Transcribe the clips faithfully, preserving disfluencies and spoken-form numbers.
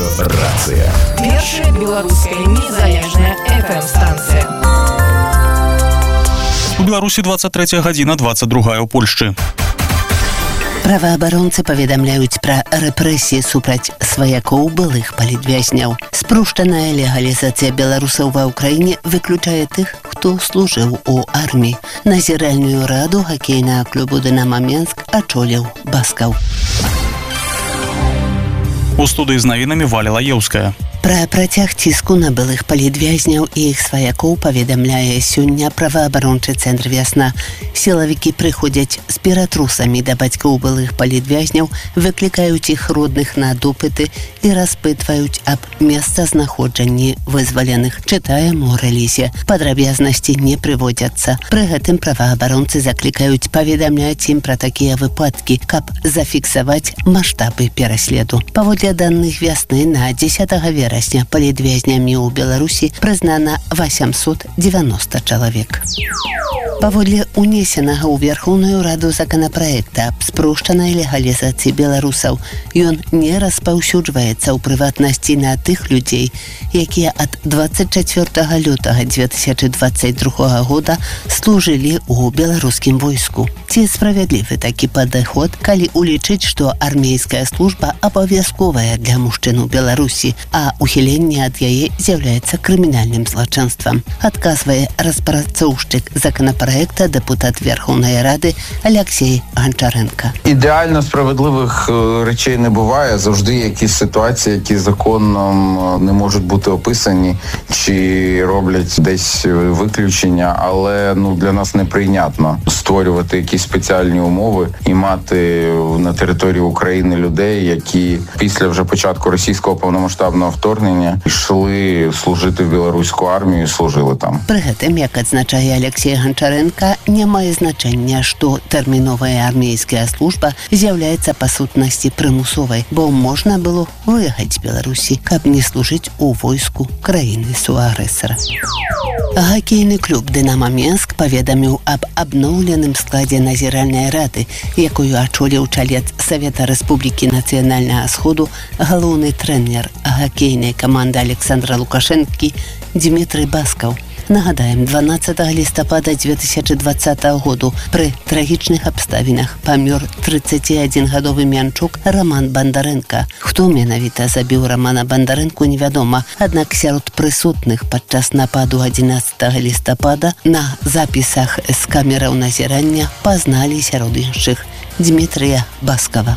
Радыёрацыя. Першая беларуская незалежная эф эм-станцыя. У Беларусі двадцать третья гадзіна, двадцать другая ў Польшчы. Праваабаронцы паведамляюць пра рэпрэсіі супраць сваякоў былых палітвязняў. Спрушчаная легалізацыя беларусаў ва ўкраіне выключае тых, хто служыў у арміі. Назіральную раду хакейнага клубу «Дынамо Менск» ачоліў Баскаў. У студыі з навінамі Валя Лаеўская. Пра працяг ціску на былых палітвязняў і іх сваякоў паведамляе сёння праваабарончы цэнтр «Вясна». Сілавікі прыходзяць з ператрусамі да бацькоў былых палітвязняў, выклікаюць іх родных на допыты і распытваюць аб месцазнаходжанні вызваленых, чытае мо-рэлізе. Падрабязнасці не прыводзяцца. Пры гэтым праваабаронцы заклікаюць паведамляць ім пра такія выпадкі, каб зафіксаваць маштабы пераследу. Паводле даных «Вясны» на дзесятага верасня палітвязнямі ў Беларусі прызнана восемьсот девяносто чалавек. Паводле унесенага ў Верхоўную Раду законапраекта аб спрушчанай легалізацыі беларусаў, ён не распаўсюджваецца ў прыватнасці на тых людзей, якія ад двадцать чацвёртага лютага две тысячи двадцать другога года служылі ў беларускім войску. Ці справядлівы такі падыход, калі улічыць, што армейская служба абавязковая для мужчын у Беларусі, а ухіленне ад яе з'яўляецца крымінальным злачынствам, адказвае распрацоўшчык законапраекта депутат Верховної Ради Олексій Гончаренко. Ідеально справедливих речей не буває. Завжди якісь ситуації, які законом не можуть бути описані, чи роблять десь виключення, але ну, для нас неприйнятно створювати якісь спеціальні умови і мати на території України людей, які після вже початку російського повномасштабного вторгнення йшли служити в білоруську армію і служили там. При гэтым, як адзначае Олексій Гончаренко, не мае значэння, што тэрміновая армейская служба з'яўляецца па сутнасці прымусовай, бо можна было выехаць з Беларусі, каб не служыць у войску краіны-суагрэсара. Хакейны клуб «Дынамо Менск» паведаміў аб абноўленым складзе назіральнай рады, якую ачоліў чалец Савета Рэспублікі Нацыянальнага Сходу галоўны трэнер хакейнай каманды Александра Лукашэнкі Дмітрый Баскаў. Нагадаем, дванаццатага лістапада две тысячи двадцатого году пры трагічных абставінах памёр тридцатиадзінгадовы мянчук Роман Бандарэнка. Хто менавіта забіў Романа Бандарэнку, невядома. Аднак сярод прысутных падчас нападу адзінаццатага лістапада на запісах з камераў назірання пазналі сярод іншых Дмітрыя Баскава.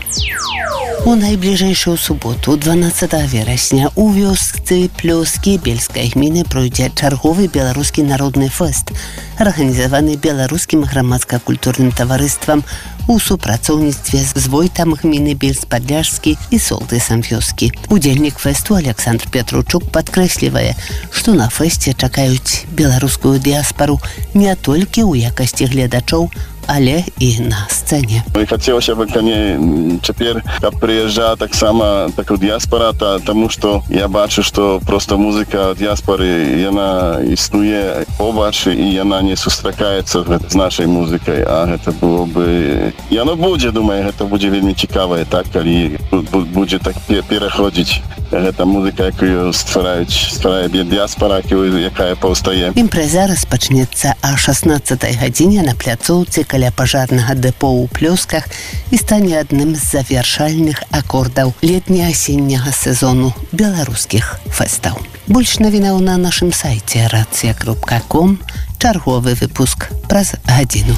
У найбліжэйшую суботу, дванаццатага верасня, у вёсцы Плёскі Бельскай гміны пройдзе чарговы беларускі народны фэст, арганізаваны беларускім грамадска-культурным таварыствам у супрацоўніцтве з войтам гміны Бельск-Падляшскі і солтысам вёскі. Удзельнік фэсту Александр Петручук падкрэслівае, што на фэсце чакаюць беларускую дыяспару не толькі ў якасці гледачоў, але і на сцэне. І хацелася б, калі цяпер, каб прыязджала таксама такая дыяспара, таму што я бачу, што проста музыка дыяспары, яна існуе побач, і яна не сустракаецца з нашай музыкай, а гэта было бы... Яно будзе, думаю, гэта будзе вельмі цікавае, так, калі будзе так пераходзіць гэта музыка, якую ствараюць, стварае дыяспара, якая паўстае. Імпрэза распачнецца о шаснаццатай гадзіне на пляцоўцы каля пажарнага дэпо ў Плёсках і стане адным з завяршальных акордаў летне-асенняга сезону беларускіх фэстаў. Больш навінаў на нашым сайце рацыя кропка ком. Чарговы выпуск праз гадзіну.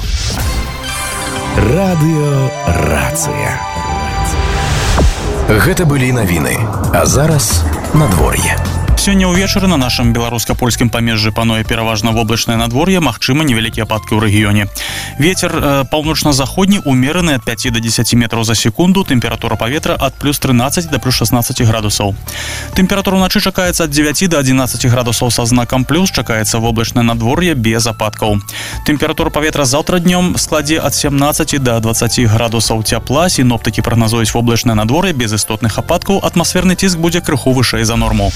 Радыёрацыя. Гэта былі навіны, а зараз надвор'е. Сёння ўвечары на нашым беларуска-польскім памежжы пануе пераважна воблачнае надвор'е, магчыма невялікія ападкі ў рэгіёне. Вецер э, паўночна-заходні умераны ад пяти до десяти метраў за секунду, тэмпература паветра ад плюс тринадцать до плюс шестнадцать градусаў. Тэмпература ўначы чакаецца ад девяти до одиннадцати градусаў са знакам плюс, чакаецца воблачнае надвор'е без ападкаў. Тэмпература паветра заўтра днём складзе ад семнадцати до двадцати градусаў цяпла, сіноптыкі прагназуюць воблачнае надвор'е без істотных ападкаў, атмасферны ціск будзе крыху вышэй за норму.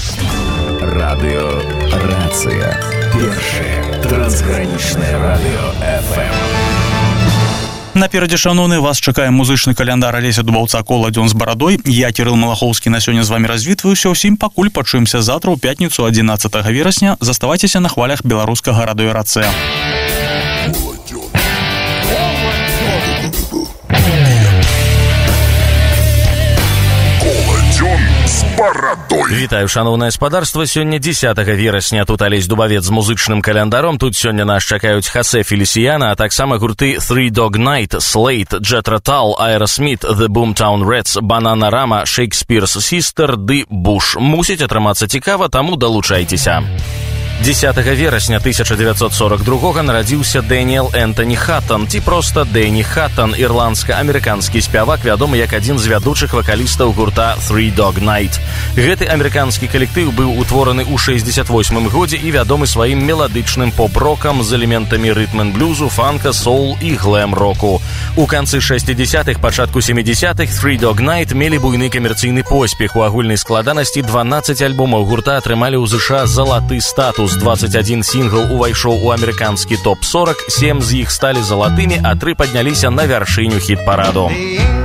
Радыёрацыя. Першае трансгранічнае радыё эф эм. Наперадзе, шановны, вас чакае музычны каляндар Алеся Дубаўца «Кола дзён з барадой». Я, Кірыл Малахоўскі, на сёння з вами развітваюся. Усім пакуль пачуемся завтра ў пятніцу адзінаццатага верасня. Заставайцеся на хвалях беларускага радыё РАЦ. Вітаю, шановнае спадарства. Сёння дзесятага верасня. Тут Алесь Дубавец з музычным календаром. Тут сёння нас чакаюць Хосе Фелисиана, а таксама гурты Three Dog Night, Slate, Jethro Tull, Aerosmith, The Boomtown Rats, Bananarama, Shakespeare's Sister ды Bush. Мусіць атрымацца цікава, таму далучайцеся. дзесятага верасня тысяча дзевяцьсот сорок другога нарадзіўся Дэніэл Энтоні Хаттон, ці проста Дэні Хаттон, ірландска-амерыканскі спявак, вядомы як адзін з вядучых вакалістаў гурта Three Dog Night. Гэты амерыканскі калектыў быў утвораны ў шэсцьдзесят восьмым годзе і вядомы сваім меладычным поп-рокам з элементамі рытм-н-блюзу, фанка, соул і глэм-року. У канцы шэсцідзесятых, пачатку сямідзесятых Three Dog Night мелі буйны камерцыйны поспех. У агульнай складанасці дванаццаць альбомаў гурта атрымалі ў ЗША залаты статус. двадцать один сінгл увайшоў у амерыканскі топ сорок, сем з іх сталі залатымі, а тры падняліся на вяршыню хіт-параду.